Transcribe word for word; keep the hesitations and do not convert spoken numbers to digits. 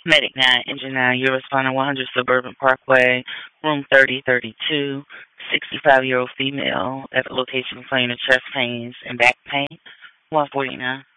Medic nine, Engine nine, you're responding one hundred Suburban Parkway, room thirty thirty-two, sixty-five-year-old female at the location complaining of chest pains and back pain, one forty-nine.